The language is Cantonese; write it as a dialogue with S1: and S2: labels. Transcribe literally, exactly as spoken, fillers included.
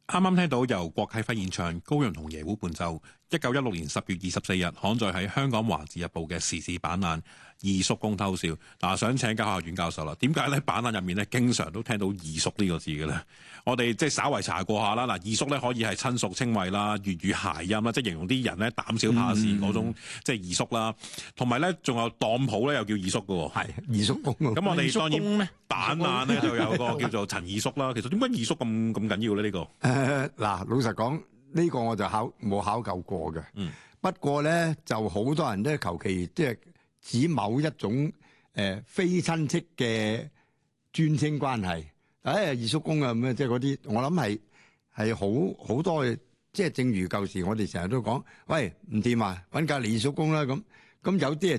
S1: 啱啱聽到由郭啟輝演唱《高陽同椰胡伴奏》，一九一六年十月二十四日刊載喺香港華字日報嘅時事版難二叔公偷笑。嗱，想請教下阮教授啦，點解咧版難入面咧經常都聽到二叔呢個字嘅咧？我哋即係稍為查過下啦。嗱，二叔咧可以係親屬稱謂啦、粵語諧音啦，即係形容啲人咧膽小怕事嗰種，即係二叔啦。同埋咧，仲有當鋪咧又叫二叔嘅喎。
S2: 係二叔公。
S1: 咁我哋當然版難咧就有個叫做陳二叔啦。其實點解二叔咁咁緊要咧？呢個
S2: 誒嗱，老實講，呢個我就考冇考究過嘅。嗯。不過咧，就好多人咧求其即係指某一種誒非親戚嘅尊稱關係。誒二叔公啊咁樣，即係嗰啲，我諗係係好好多嘅，即係正如舊時我哋成日都講，喂唔掂啊，揾隔離二叔公啦咁。咁有啲係